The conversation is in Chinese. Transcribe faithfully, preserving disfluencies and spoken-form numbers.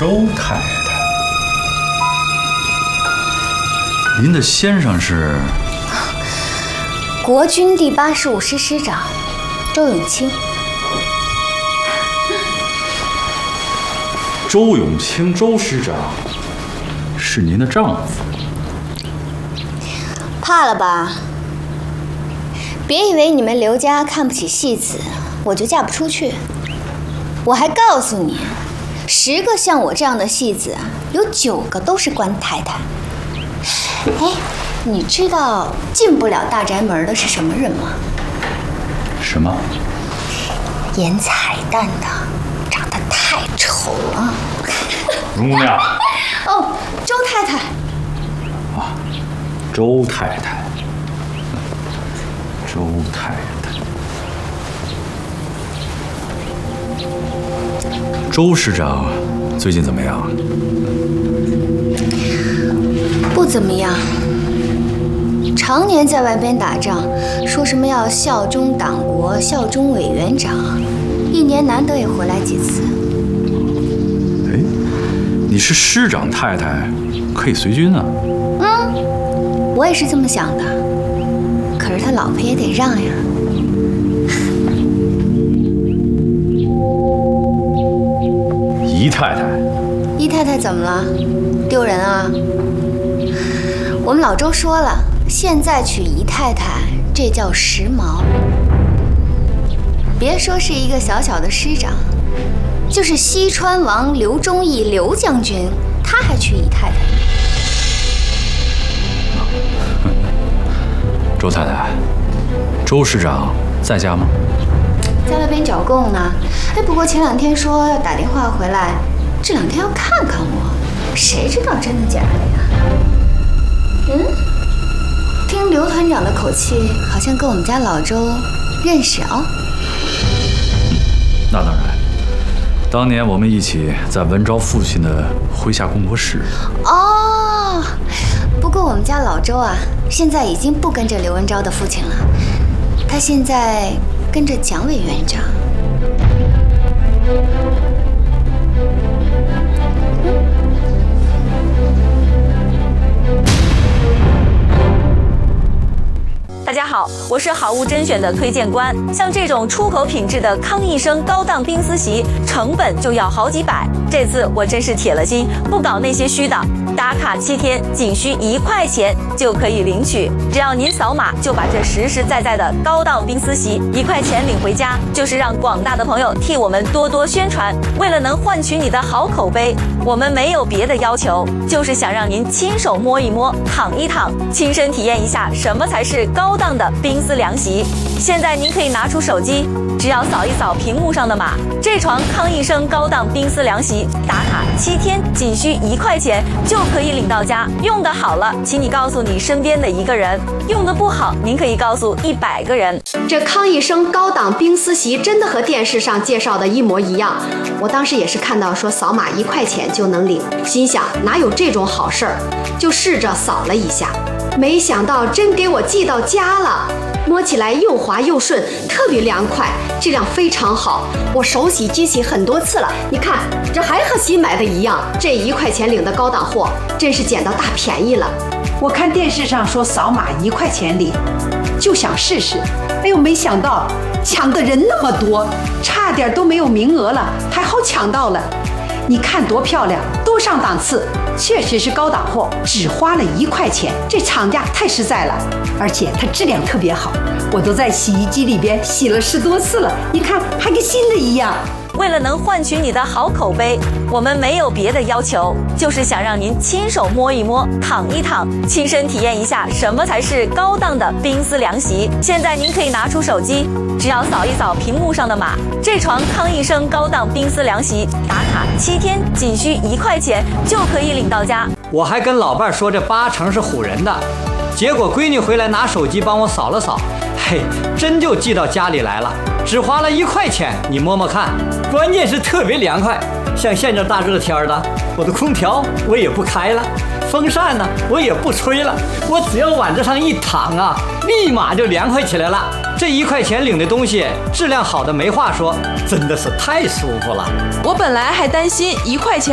周太太，您的先生是？ 国军第八十五师师长周永清。 周永清，周师长是您的丈夫？ 怕了吧？别以为你们刘家看不起戏子，我就嫁不出去。我还告诉你，十个像我这样的戏子，有九个都是官太太。哎，你知道进不了大宅门的是什么人吗？ 什么？ 演彩蛋的，长得太丑了。 荣姑娘。 哦，周太太。 啊，周太太。周太太。周师长最近怎么样？ 不怎么样。常年在外边打仗，说什么要效忠党国、效忠委员长，一年难得也回来几次。 哎，你是师长太太，可以随军啊。 嗯，我也是这么想的。可是他老婆也得让呀。 姨太太。 姨太太怎么了？丢人啊？我们老周说了。现在娶姨太太，这叫时髦。别说是一个小小的师长，就是西川王刘忠义刘将军，他还娶姨太太。 周太太，周师长在家吗？ 在外边找供呢。哎，不过前两天说要打电话回来，这两天要看看我，谁知道真的假的呀？嗯？听刘团长的口气，好像跟我们家老周认识哦。 嗯，那当然。当年我们一起在文昭父亲的麾下工作室。 哦，不过我们家老周啊，现在已经不跟着刘文昭的父亲了，他现在跟着蒋委员长。 大家好，我是好物甄选的推荐官。像这种出口品质的康益生高档冰丝席，成本就要好几百。这次我真是铁了心，不搞那些虚的。打卡七天，仅需一块钱就可以领取。只要您扫码，就把这实实在在的高档冰丝席一块钱领回家，就是让广大的朋友替我们多多宣传。为了能换取你的好口碑，我们没有别的要求，就是想让您亲手摸一摸、躺一躺，亲身体验一下什么才是高档的冰丝凉席。现在您可以拿出手机，只要扫一扫屏幕上的码，这床康益生高档冰丝凉席打卡七天，仅需一块钱就可以领到家。用得好了，请你告诉你身边的一个人；用得不好，您可以告诉一百个人。 这康益生高档冰丝席真的和电视上介绍的一模一样。我当时也是看到说扫码一块钱就能领，心想哪有这种好事儿，就试着扫了一下，没想到真给我寄到家了。摸起来又滑又顺，特别凉快，质量非常好。我手洗机洗很多次了，你看这还和新买的一样。这一块钱领的高档货，真是捡到大便宜了。 我看电视上说扫码一块钱领，就想试试。哎呦，没想到抢的人那么多，差点都没有名额了，还好抢到了。你看多漂亮，多上档次，确实是高档货，只花了一块钱，这厂家太实在了，而且它质量特别好，我都在洗衣机里边洗了十多次了，你看还跟新的一样。 为了能换取你的好口碑，我们没有别的要求，就是想让您亲手摸一摸、躺一躺，亲身体验一下什么才是高档的冰丝凉席。现在您可以拿出手机，只要扫一扫屏幕上的码，这床康益生高档冰丝凉席打卡七天，仅需一块钱就可以领到家。 我还跟老伴儿说这八成是唬人的，结果闺女回来拿手机帮我扫了扫，嘿，真就寄到家里来了，只花了一块钱，你摸摸看，关键是特别凉快。像现在大热天的，我的空调我也不开了，风扇呢我也不吹了，我只要往这上一躺啊，立马就凉快起来了。这一块钱领的东西质量好的没话说，真的是太舒服了。 我本来还担心一块钱